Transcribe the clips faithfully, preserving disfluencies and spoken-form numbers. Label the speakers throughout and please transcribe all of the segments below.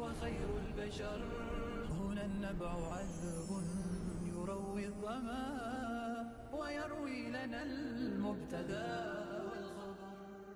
Speaker 1: وهو خير البشر. هنا النبع عذب يروي الظما ويروي لنا المبتدا والخبر.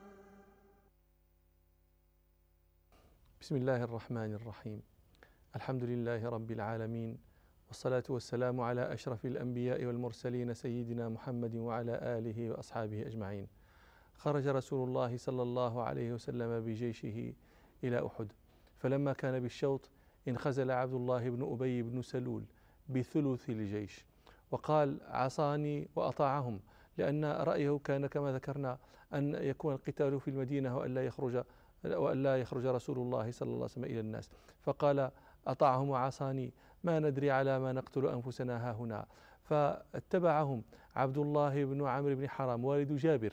Speaker 2: بسم الله الرحمن الرحيم. الحمد لله رب العالمين، والصلاة والسلام على أشرف الأنبياء والمرسلين سيدنا محمد وعلى آله وأصحابه أجمعين. خرج رسول الله صلى الله عليه وسلم بجيشه إلى أحد، فلما كان بالشوط انخزل عبد الله بن أبي بن سلول بثلث الجيش وقال عصاني وأطاعهم، لأن رأيه كان كما ذكرنا أن يكون القتال في المدينة وأن لا يخرج وأن لا يخرج رسول الله صلى الله عليه وسلم إلى الناس، فقال أطاعهم وعصاني ما ندري على ما نقتل أنفسنا هاهنا. فاتبعهم عبد الله بن عمرو بن حرام والد جابر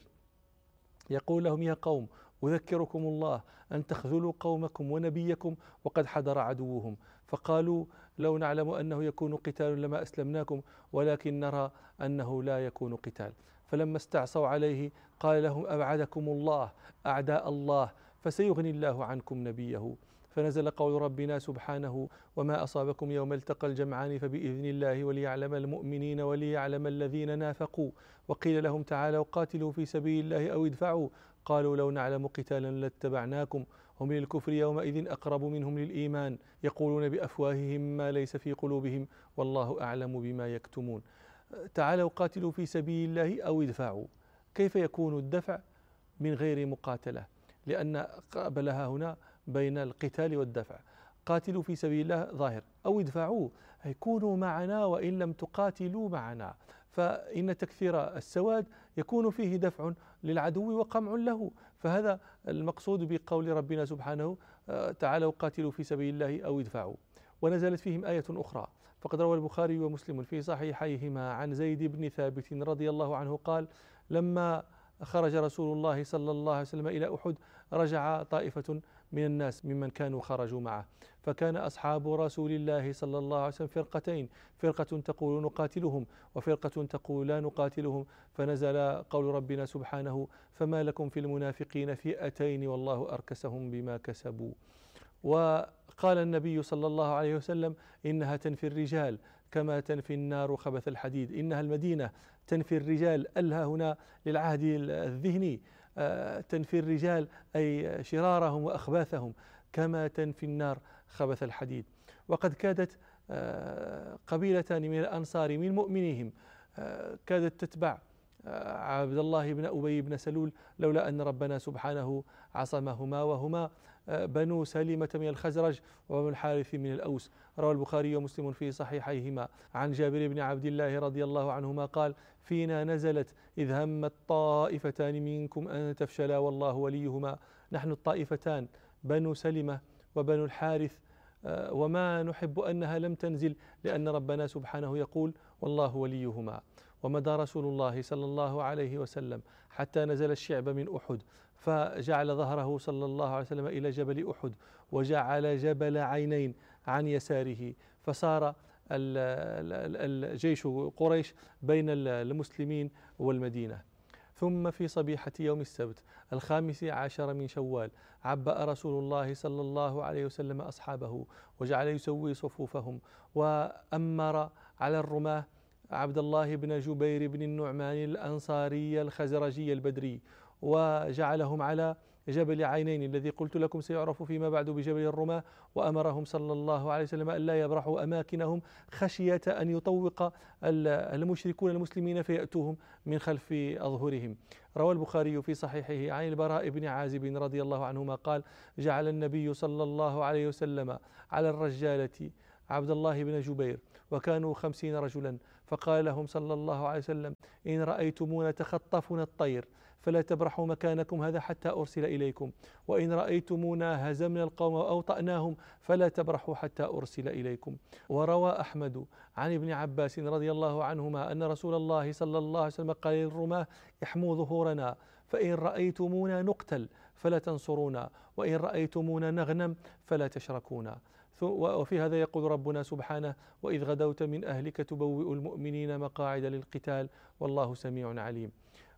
Speaker 2: يقول لهم يا قوم أذكركم الله أن تخذلوا قومكم ونبيكم وقد حضر عدوهم. فقالوا لو نعلم أنه يكون قتال لما أسلمناكم، ولكن نرى أنه لا يكون قتال. فلما استعصوا عليه قال لهم أبعدكم الله أعداء الله فسيغني الله عنكم نبيه. فنزل قول ربنا سبحانه وما أصابكم يوم التقى الجمعان فبإذن الله وليعلم المؤمنين وليعلم الذين نافقوا. وقيل لهم تعالوا قاتلوا في سبيل الله أو ادفعوا قالوا لو نعلم قتالا لاتبعناكم هم للكفر يومئذ أقرب منهم للإيمان يقولون بأفواههم ما ليس في قلوبهم والله أعلم بما يكتمون. تعالوا قاتلوا في سبيل الله أو ادفعوا. كيف يكون الدفع من غير مقاتلة؟ لأن قابلها هنا بين القتال والدفع. قاتلوا في سبيل الله ظاهر، أو ادفعوا أي كونوا معنا وإن لم تقاتلوا معنا، فإن تكثير السواد يكون فيه دفع للعدو وقمع له. فهذا المقصود بقول ربنا سبحانه تعالوا قاتلوا في سبيل الله أو ادفعوا. ونزلت فيهم آية أخرى، فقد روى البخاري ومسلم في صحيحيهما عن زيد بن ثابت رضي الله عنه قال لما خرج رسول الله صلى الله عليه وسلم إلى أحد رجع طائفة من الناس ممن كانوا خرجوا معه، فكان أصحاب رسول الله صلى الله عليه وسلم فرقتين، فرقة تقول نقاتلهم وفرقة تقول لا نقاتلهم. فنزل قول ربنا سبحانه فما لكم في المنافقين فئتين والله أركسهم بما كسبوا. وقال النبي صلى الله عليه وسلم إنها تنفي الرجال كما تنفي النار خبث الحديد. إنها المدينة تنفي الرجال، ألها هنا للعهد الذهني، تنفي الرجال أي شرارهم وأخباثهم كما تنفي النار خبث الحديد. وقد كادت قبيلتان من الأنصار من مؤمنيهم كادت تتبع عبد الله بن أبي بن سلول لولا أن ربنا سبحانه عصمهما، وهما بنو سلمة من الخزرج وبنو الحارث من الأوس. روى البخاري ومسلم في صحيحيهما عن جابر بن عبد الله رضي الله عنهما قال فينا نزلت إذ همت طائفتان منكم أن تفشلا والله وليهما. نحن الطائفتان بنو سلمة وبنو الحارث، وما نحب أنها لم تنزل لأن ربنا سبحانه يقول والله وليهما. ومدى رسول الله صلى الله عليه وسلم حتى نزل الشعب من أحد، فجعل ظهره صلى الله عليه وسلم إلى جبل أحد وجعل جبل عينين عن يساره، فصار الجيش قريش بين المسلمين والمدينة. ثم في صبيحة يوم السبت الخامس عشر من شوال عبأ رسول الله صلى الله عليه وسلم أصحابه وجعل يسوي صفوفهم، وأمر على الرماة عبد الله بن جبير بن النعمان الأنصاري الخزرجي البدري، وجعلهم على جبل عينين الذي قلت لكم سيعرف فيما بعد بجبل الرماة. وأمرهم صلى الله عليه وسلم أن لا يبرحوا أماكنهم خشية أن يطوق المشركون المسلمين فيأتوهم من خلف أظهرهم. روى البخاري في صحيحه عن البراء بن عازب رضي الله عنهما قال جعل النبي صلى الله عليه وسلم على الرجالة عبد الله بن جبير وكانوا خمسين رجلا، فقال لهم صلى الله عليه وسلم إن رأيتمونا تخطفنا الطير فلا تبرحوا مكانكم هذا حتى أرسل إليكم، وإن رأيتمونا هزمنا القوم وأوطأناهم فلا تبرحوا حتى أرسل إليكم. وروى أحمد عن ابن عباس رضي الله عنهما أن رسول الله صلى الله عليه وسلم قال للرماة احموا ظهورنا فإن رأيتمونا نقتل فلا تنصرونا وإن رأيتمونا نغنم فلا تشركونا. وفي هذا يقول ربنا سبحانه وإذ غدوت من أهلك تبوئ المؤمنين مقاعد للقتال والله سميع عليم.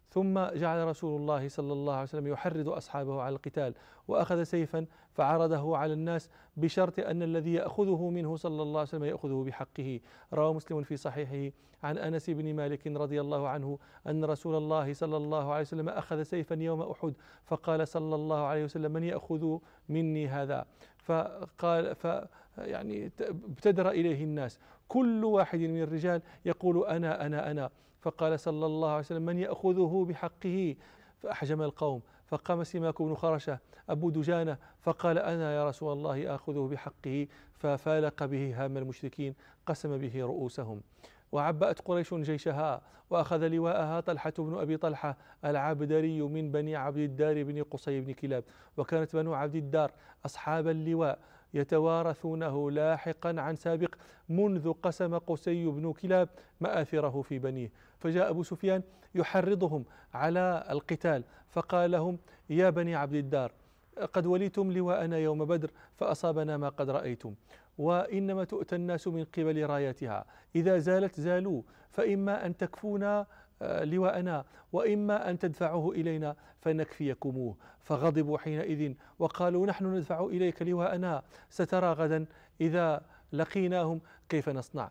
Speaker 2: ثم جعل رسول الله صلى الله عليه وسلم يحرض أصحابه على القتال، وأخذ سيفا فعرضه على الناس بشرط أن الذي يأخذه منه صلى الله عليه وسلم يأخذه بحقه. روى مسلم في صحيحه عن أنس بن مالك رضي الله عنه أن رسول الله صلى الله عليه وسلم أخذ سيفا يوم أحد، فقال صلى الله عليه وسلم: من يأخذ مني هذا؟ فقال ف يعني ابتدر إليه الناس، كل واحد من الرجال يقول: أنا أنا أنا. فقال صلى الله عليه وسلم: من يأخذه بحقه؟ فأحجم القوم، فقام سماك بن خرشة أبو دجانة فقال: أنا يا رسول الله آخذه بحقه. ففالق به هام المشركين، قسم به رؤوسهم. وعبأت قريش جيشها، وأخذ لواءها طلحة بن أبي طلحة العبدري من بني عبد الدار بن قصي بن كلاب. وكانت بنو عبد الدار أصحاب اللواء يتوارثونه لاحقا عن سابق، منذ قسم قسي بن كلاب مآثره في بنيه. فجاء أبو سفيان يحرضهم على القتال، فقال لهم: يا بني عبد الدار، قد وليتم لواءنا يوم بدر فأصابنا ما قد رأيتم، وإنما تؤتى الناس من قبل رايتها، إذا زالت زالوا، فإما أن تكفونا لواءنا وإما أن تدفعوه إلينا فنكفيكموه. فغضبوا حينئذ وقالوا: نحن ندفع إليك لواءنا، سترى غدا إذا لقيناهم كيف نصنع.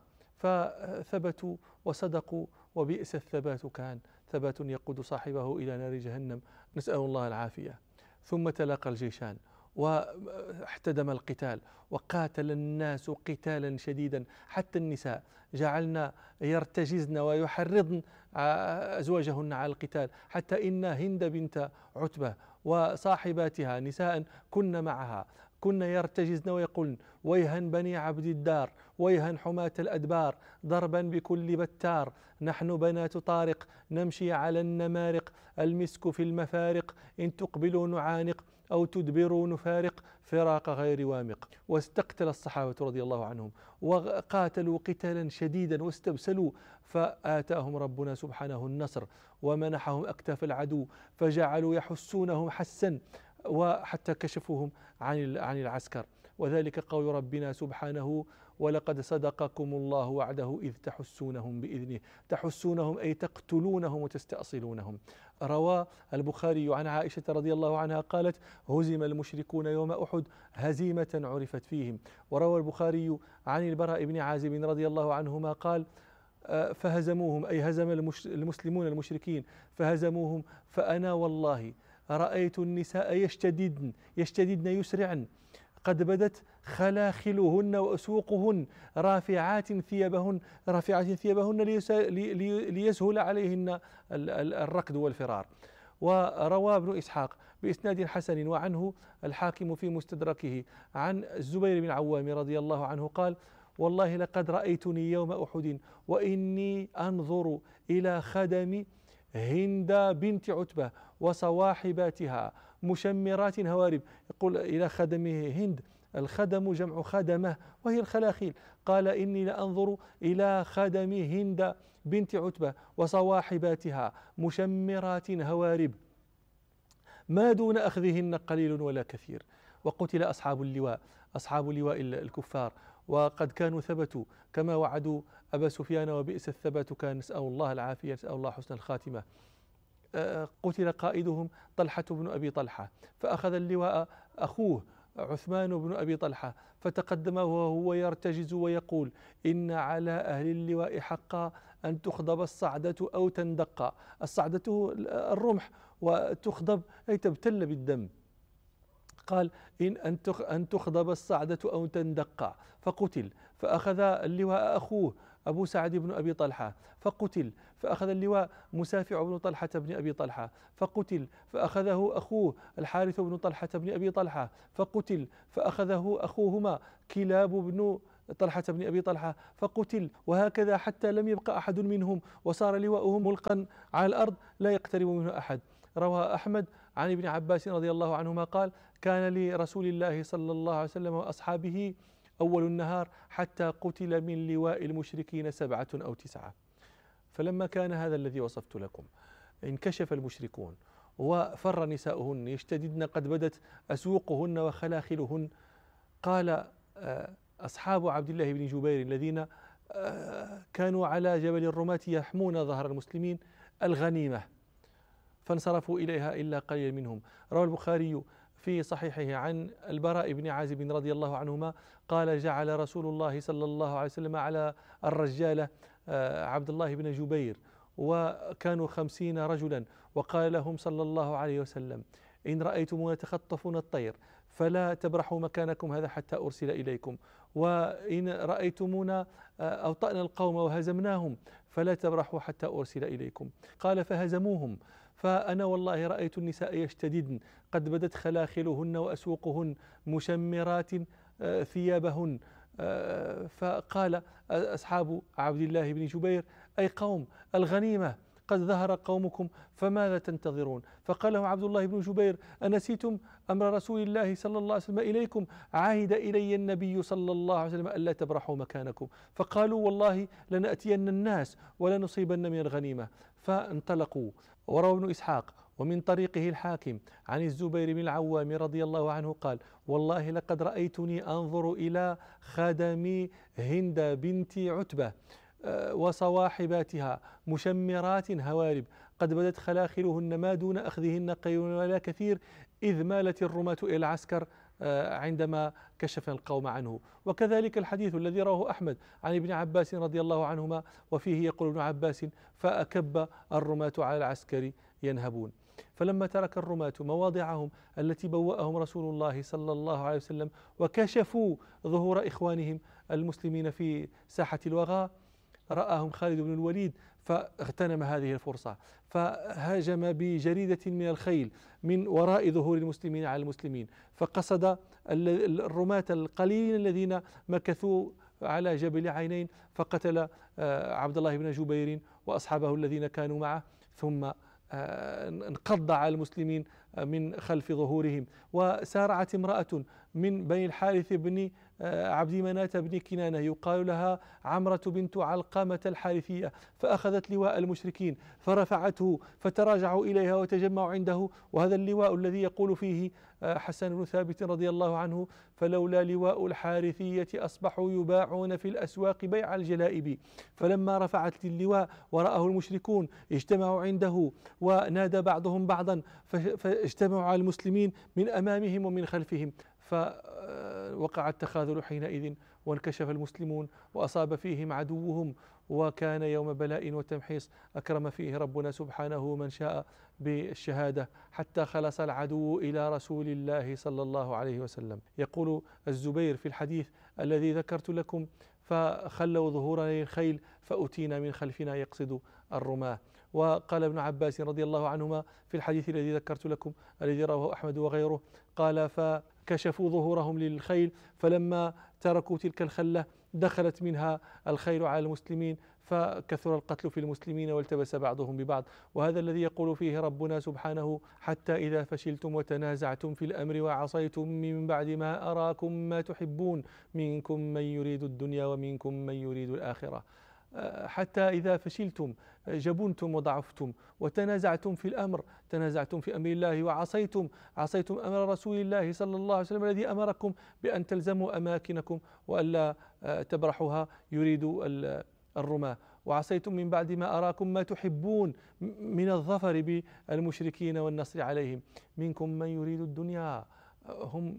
Speaker 2: فثبتوا وصدقوا، وبئس الثبات كان، ثبات يقود صاحبه إلى نار جهنم، نسأل الله العافية. ثم تلاقى الجيشان واحتدم القتال، وقاتل الناس قتالا شديدا، حتى النساء جعلنا يرتجزن ويحرضن أزواجهن على القتال، حتى إن هند بنت عتبة وصاحباتها نساء كن معها كن يرتجزن ويقولن: ويها بني عبد الدار، ويها حماة الأدبار، ضربا بكل بتار، نحن بنات طارق نمشي على النمارق، المسك في المفارق، إن تقبلوا نعانق أو تدبروا نفارق، فراق غير وامق. واستقتل الصحابة رضي الله عنهم وقاتلوا قتالا شديدا واستبسلوا، فآتاهم ربنا سبحانه النصر ومنحهم أكتاف العدو، فجعلوا يحسونهم حسا، وحتى كشفوهم عن عن العسكر. وذلك قول ربنا سبحانه: ولقد صدقكم الله وعده إذ تحسونهم بإذنه، تحسونهم أي تقتلونهم وتستأصلونهم. روى البخاري عن عائشة رضي الله عنها قالت: هزم المشركون يوم أحد هزيمة عرفت فيهم. وروى البخاري عن البراء بن عازب رضي الله عنهما قال: فهزموهم أي هزم المسلمون المشركين فهزموهم، فأنا والله رأيت النساء يشتددن يشتددن يسرعن، قد بدت خلاخلهن وأسوقهن رافعات ثيابهن رافعات ثيابهن ليسهل عليهن الركض والفرار. وروى ابن إسحاق بإسناد حسن وعنه الحاكم في مستدركه عن الزبير بن العوام رضي الله عنه قال: والله لقد رأيتني يوم أحد وإني أنظر إلى خدم هند بنت عتبة وصواحباتها مشمرات هوارب. يقول إلى خدم هند، الخدم جمع خدمة وهي الخلاخيل. قال: إني لأنظر إلى خدم هند بنت عتبة وصواحباتها مشمرات هوارب، ما دون أخذهن قليل ولا كثير. وقتل أصحاب اللواء أصحاب لواء الكفار، وقد كانوا ثبتوا كما وعدوا أبا سفيان، وبئس الثبات كان، نسأل الله العافية، نسأل الله حسن الخاتمة. قتل قائدهم طلحة بن أبي طلحة، فأخذ اللواء أخوه عثمان بن أبي طلحة، فتقدم وهو يرتجز ويقول: إن على أهل اللواء حقا أن تخضب الصعدة أو تندق. الصعدة الرمح، وتخضب أي تبتل بالدم. قال: إن أن تخضب الصعدة أو تندق، فقتل. فأخذ اللواء أخوه أبو سعد بن أبي طلحة فقتل، فأخذ اللواء مسافع بن طلحة بن أبي طلحة فقتل، فأخذه أخوه الحارث بن طلحة بن أبي طلحة فقتل، فأخذه أخوهما كلاب بن طلحة بن أبي طلحة فقتل، وهكذا حتى لم يبقى أحد منهم، وصار لواءه ملقا على الأرض لا يقترب منه أحد. روى أحمد عن ابن عباس رضي الله عنهما قال: كان لرسول الله صلى الله عليه وسلم وأصحابه أول النهار حتى قتل من لواء المشركين سبعة أو تسعة. فلما كان هذا الذي وصفت لكم انكشف المشركون وفر نساؤهن يشتددن، قد بدت أسوقهن وخلاخلهن، قال أصحاب عبد الله بن جبير الذين كانوا على جبل الرماة يحمون ظهر المسلمين: الغنيمة. فانصرفوا إليها إلا قليل منهم. روى البخاري في صحيحه عن البراء بن عازب رضي الله عنهما قال: جعل رسول الله صلى الله عليه وسلم على الرجالة عبد الله بن جبير، وكانوا خمسين رجلا، وقال لهم صلى الله عليه وسلم: إن رأيتمونا تخطفون الطير فلا تبرحوا مكانكم هذا حتى أرسل إليكم، وإن رأيتمونا أوطأنا القوم وهزمناهم فلا تبرحوا حتى أرسل إليكم. قال: فهزموهم، فأنا والله رأيت النساء يشتددن قد بدت خلاخلهن وأسوقهن مشمرات ثيابهن. فقال أصحاب عبد الله بن جبير: أي قوم، الغنيمة قد ظهر قومكم فماذا تنتظرون؟ فقال لهم عبد الله بن جبير: أنسيتم أمر رسول الله صلى الله عليه وسلم إليكم؟ عاهد إلي النبي صلى الله عليه وسلم ألا تبرحوا مكانكم. فقالوا: والله لنأتين الناس ولنصيبن من الغنيمة. فانطلقوا. وروى ابن إسحاق ومن طريقه الحاكم عن الزبير بن العوام رضي الله عنه قال: والله لقد رأيتني أنظر إلى خادم هند بنت عتبة وصواحباتها مشمرات هوارب قد بدت خلاخلهن ما دون أخذهن قيل ولا كثير، إذ مالت الرماة إلى العسكر عندما كشف القوم عنه. وكذلك الحديث الذي رواه أحمد عن ابن عباس رضي الله عنهما، وفيه يقول ابن عباس: فأكب الرماة على العسكر ينهبون. فلما ترك الرماة مواضعهم التي بوأهم رسول الله صلى الله عليه وسلم وكشفوا ظهور إخوانهم المسلمين في ساحة الوغى، رآهم خالد بن الوليد فاغتنم هذه الفرصة، فهاجم بجريدة من الخيل من وراء ظهور المسلمين على المسلمين، فقصد الرماة القليلين الذين مكثوا على جبل عينين، فقتل عبد الله بن جبير وأصحابه الذين كانوا معه، ثم انقض على المسلمين من خلف ظهورهم. وسارعت امرأة من بني الحارث بن عبد مناة بن كنانة يقال لها عمرة بنت علقمة الحارثية، فأخذت لواء المشركين فرفعته، فتراجعوا إليها وتجمعوا عنده، وهذا اللواء الذي يقول فيه حسن بن ثابت رضي الله عنه: فلولا لواء الحارثية أصبحوا يباعون في الأسواق بيع الجلائب. فلما رفعت اللواء ورآه المشركون اجتمعوا عنده، ونادى بعضهم بعضا، فاجتمعوا على المسلمين من أمامهم ومن خلفهم، فوقع التخاذل حينئذ، وانكشف المسلمون وأصاب فيهم عدوهم، وكان يوم بلاء وتمحيص أكرم فيه ربنا سبحانه من شاء بالشهادة، حتى خلص العدو إلى رسول الله صلى الله عليه وسلم. يقول الزبير في الحديث الذي ذكرت لكم: فخلوا ظهورنا للخيل فأتينا من خلفنا، يقصد الرماة. وقال ابن عباس رضي الله عنهما في الحديث الذي ذكرت لكم الذي رواه أحمد وغيره، قال: فكشفوا ظهورهم للخيل، فلما تركوا تلك الخلة دخلت منها الخيل على المسلمين، فكثر القتل في المسلمين والتبس بعضهم ببعض. وهذا الذي يقول فيه ربنا سبحانه: حتى إذا فشلتم وتنازعتم في الأمر وعصيتم من بعد ما أراكم ما تحبون منكم من يريد الدنيا ومنكم من يريد الآخرة. حتى إذا فشلتم، جبنتم وضعفتم وتنازعتم في الأمر، تنازعتم في أمر الله وعصيتم عصيتم أمر رسول الله صلى الله عليه وسلم الذي أمركم بأن تلزموا أماكنكم وألا تبرحوها، يريد الرماة. وعصيتم من بعد ما أراكم ما تحبون من الظفر بالمشركين والنصر عليهم، منكم من يريد الدنيا، هم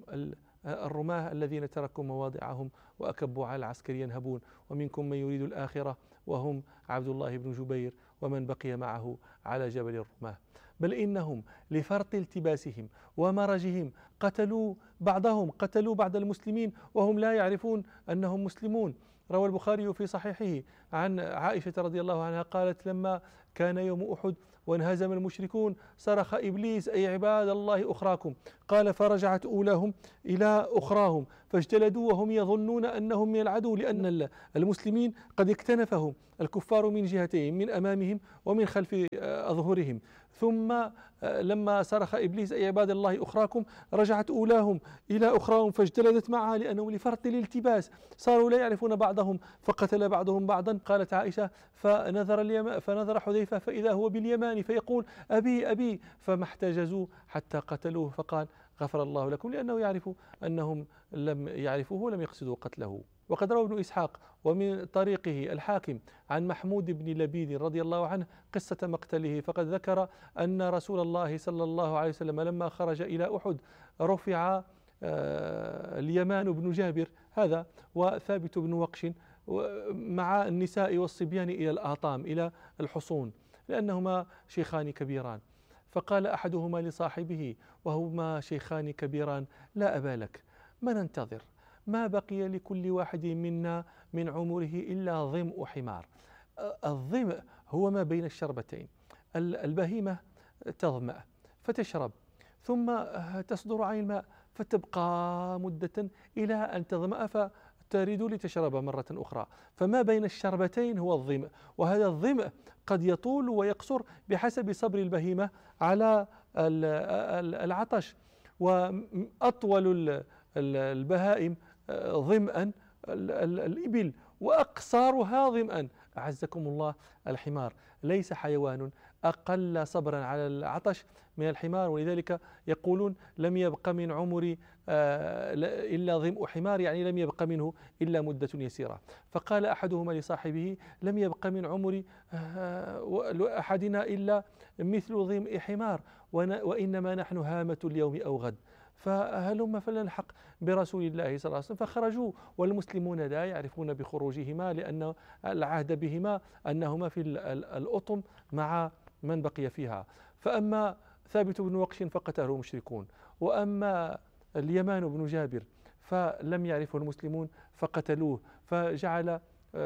Speaker 2: الرماة الذين تركوا مواضعهم وأكبوا على العسكر ينهبون، ومنكم من يريد الآخرة، وهم عبد الله بن جبير ومن بقي معه على جبل الرماة. بل إنهم لفرط التباسهم ومرجهم قتلوا بعضهم، قتلوا بعض المسلمين وهم لا يعرفون أنهم مسلمون. روى البخاري في صحيحه عن عائشة رضي الله عنها قالت: لما كان يوم أحد وانهزم المشركون صرخ إبليس: أي عباد الله أخراكم. قال: فرجعت أولاهم إلى أخراهم فاجتلدوا وهم يظنون أنهم من العدو، لأن المسلمين قد اكتنفهم الكفار من جهتين، من أمامهم ومن خلف أظهرهم. ثم لما صرخ إبليس: أي عباد الله أخراكم، رجعت أولاهم إلى أخراهم فاجتلدت معها، لأنه لفرط الالتباس صاروا لا يعرفون بعضهم، فقتل بعضهم بعضا. قالت عائشة: فنظر, اليم... فنظر حذيفة فإذا هو باليمان فيقول: أبي أبي، فما احتجزوا حتى قتلوه، فقال: غفر الله لكم، لأنه يعرف أنهم لم يعرفوه ولم يقصدوا قتله. وقد روى ابن إسحاق ومن طريقه الحاكم عن محمود بن لبيد رضي الله عنه قصة مقتله، فقد ذكر أن رسول الله صلى الله عليه وسلم لما خرج إلى أحد رفع اليمان بن جابر هذا وثابت بن وقش مع النساء والصبيان إلى الآطام، إلى الحصون، لأنهما شيخان كبيران. فقال أحدهما لصاحبه وهما شيخان كبيران: لا أبا لك، ما ننتظر؟ ما بقي لكل واحد منا من عمره إلا ظمء حمار. الظمء هو ما بين الشربتين. البهيمة تظمأ فتشرب ثم تصدر عن الماء فتبقى مدة إلى أن تظمأ فتريد لتشرب مرة أخرى، فما بين الشربتين هو الظمء. وهذا الظمء قد يطول ويقصر بحسب صبر البهيمة على العطش، وأطول البهائم ظمأ الإبل وأقصارها ظمأ أعزكم الله الحمار. ليس حيوان أقل صبرا على العطش من الحمار، ولذلك يقولون لم يبق من عمري إلا ظمء حمار، يعني لم يبق منه إلا مدة يسيرة. فقال أحدهما لصاحبه: لم يبق من عمري أحدنا إلا مثل ظمء حمار، وإنما نحن هامة اليوم أو غد، فهلم فلنلحق برسول الله صلى الله عليه وسلم. فخرجوا والمسلمون لا يعرفون بخروجهما، لأن العهد بهما أنهما في الأطم مع من بقي فيها. فأما ثابت بن وقش فقتله المشركون، وأما اليمان بن جابر فلم يعرفه المسلمون فقتلوه. فجعل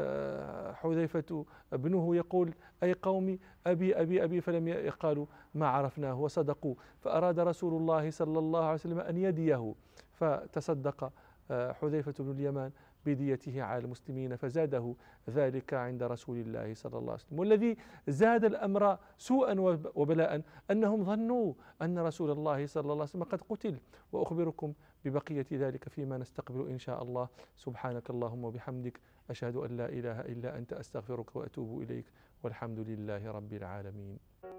Speaker 2: حذيفة ابنه يقول: أي قوم أبي أبي أبي، فلم يقالوا ما عرفناه، وصدقوا. فأراد رسول الله صلى الله عليه وسلم أن يديه، فتصدق حذيفة بن اليمان بديته على المسلمين، فزاده ذلك عند رسول الله صلى الله عليه وسلم. والذي زاد الأمر سوءا وبلاء أنهم ظنوا أن رسول الله صلى الله عليه وسلم قد قتل، وأخبركم ببقية ذلك فيما نستقبل إن شاء الله. سبحانك اللهم وبحمدك، أشهد أن لا إله إلا أنت، أستغفرك وأتوب إليك، والحمد لله رب العالمين.